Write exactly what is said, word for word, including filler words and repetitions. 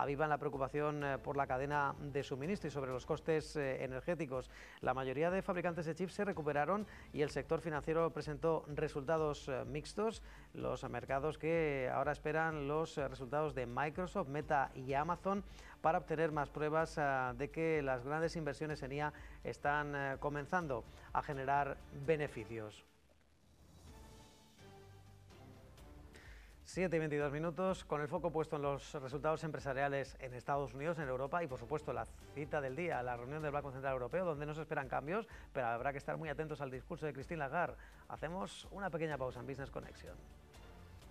avivan la preocupación eh, por la cadena de suministro y sobre los costes eh, energéticos. La mayoría de fabricantes de chips se recuperaron y el sector financiero presentó resultados eh, mixtos. Los mercados que ahora esperan los eh, resultados de Microsoft, Meta y Amazon para obtener más pruebas uh, de que las grandes inversiones en I A están uh, comenzando a generar beneficios. siete y veintidós minutos, con el foco puesto en los resultados empresariales en Estados Unidos, en Europa y por supuesto la cita del día, la reunión del Banco Central Europeo, donde no se esperan cambios, pero habrá que estar muy atentos al discurso de Christine Lagarde. Hacemos una pequeña pausa en Business Connection.